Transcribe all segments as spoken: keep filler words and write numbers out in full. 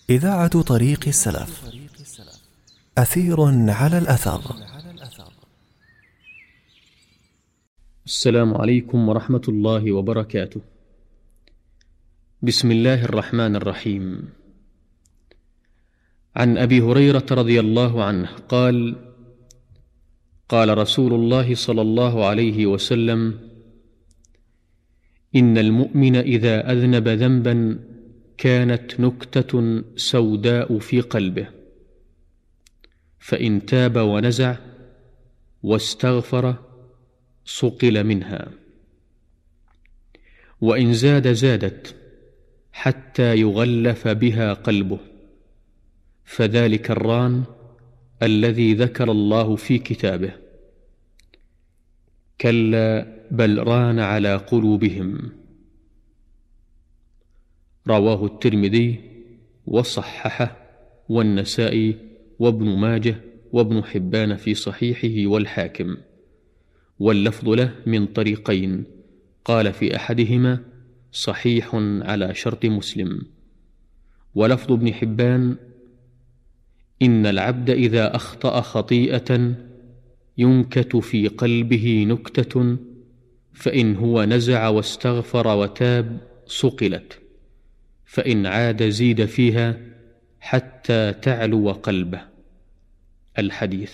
إذاعة طريق السلف، أثير على الأثر. السلام عليكم ورحمة الله وبركاته. بسم الله الرحمن الرحيم. عن أبي هريرة رضي الله عنه قال: قال رسول الله صلى الله عليه وسلم: إن المؤمن إذا أذنب ذنبا كانت نكتة سوداء في قلبه، فإن تاب ونزع واستغفر صقل منها، وإن زاد زادت حتى يغلف بها قلبه، فذلك الران الذي ذكر الله في كتابه: كلا بل ران على قلوبهم. رواه الترمذي وصححه والنسائي وابن ماجه وابن حبان في صحيحه والحاكم، واللفظ له من طريقين، قال في أحدهما: صحيح على شرط مسلم. ولفظ ابن حبان: إن العبد إذا أخطأ خطيئة ينكت في قلبه نكتة، فإن هو نزع واستغفر وتاب صقلت، فإن عاد زيد فيها حتى تعلو قلبه. الحديث.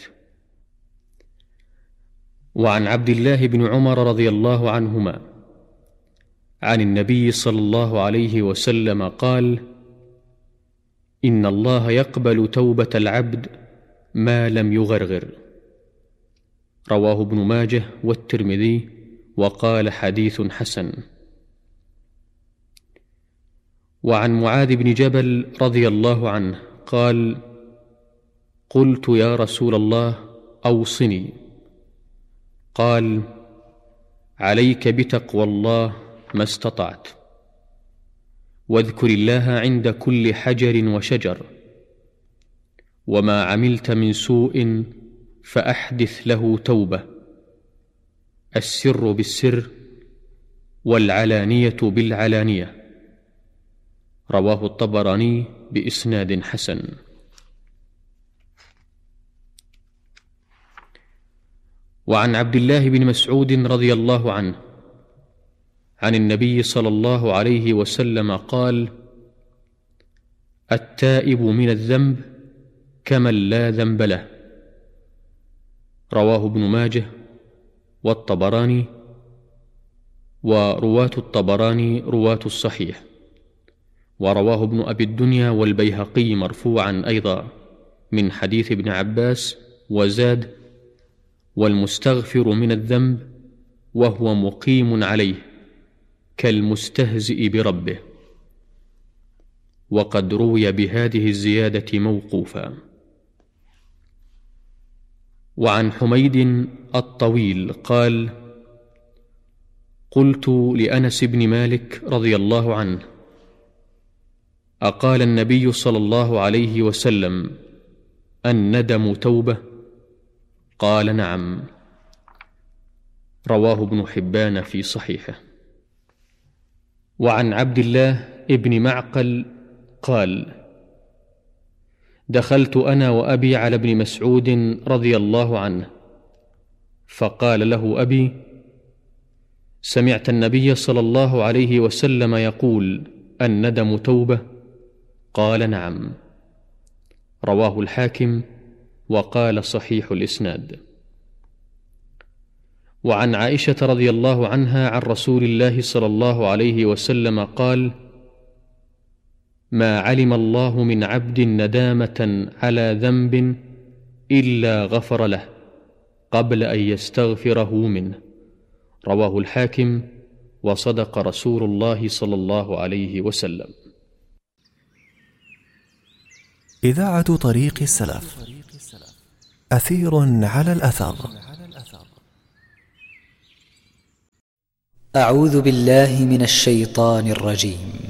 وعن عبد الله بن عمر رضي الله عنهما عن النبي صلى الله عليه وسلم قال: إن الله يقبل توبة العبد ما لم يغرغر. رواه ابن ماجه والترمذي وقال: حديث حسن. وعن معاذ بن جبل رضي الله عنه قال: قلت يا رسول الله أوصني. قال: عليك بتقوى الله ما استطعت، واذكر الله عند كل حجر وشجر، وما عملت من سوء فأحدث له توبة، السر بالسر والعلانية بالعلانية. رواه الطبراني بإسناد حسن. وعن عبد الله بن مسعود رضي الله عنه عن النبي صلى الله عليه وسلم قال: التائب من الذنب كمن لا ذنب له. رواه ابن ماجه والطبراني، ورواة الطبراني رواة الصحيح. ورواه ابن أبي الدنيا والبيهقي مرفوعا أيضا من حديث ابن عباس، وزاد: والمستغفر من الذنب وهو مقيم عليه كالمستهزئ بربه. وقد روي بهذه الزيادة موقوفا. وعن حميد الطويل قال: قلت لأنس بن مالك رضي الله عنه: أقال النبي صلى الله عليه وسلم: الندم توبة؟ قال: نعم. رواه ابن حبان في صحيحه. وعن عبد الله ابن معقل قال: دخلت أنا وأبي على ابن مسعود رضي الله عنه، فقال له أبي: سمعت النبي صلى الله عليه وسلم يقول: الندم توبة؟ قال: نعم. رواه الحاكم وقال: صحيح الإسناد. وعن عائشة رضي الله عنها عن رسول الله صلى الله عليه وسلم قال: ما علم الله من عبد ندامة على ذنب إلا غفر له قبل أن يستغفره منه. رواه الحاكم وصدق رسول الله صلى الله عليه وسلم. إذاعة طريق السلف، أثير على الأثر. أعوذ بالله من الشيطان الرجيم.